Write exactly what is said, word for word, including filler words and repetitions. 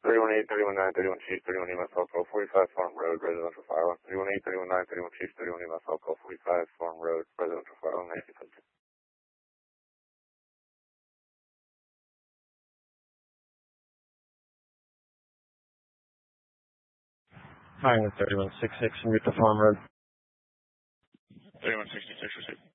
thirty-one eight, thirty-one nine, thirty-one Chief, thirty-one Lima, South Call forty-five, Farm Road, residential fire alarm. thirty-one eight, thirty-one nine, thirty-one Chief, thirty-one Lima, South Call forty-five, Farm Road, residential fire alarm. nineteen seventeen. Fire thirty-one sixty-six, route to Farm Road. thirty-one sixty-six, receive.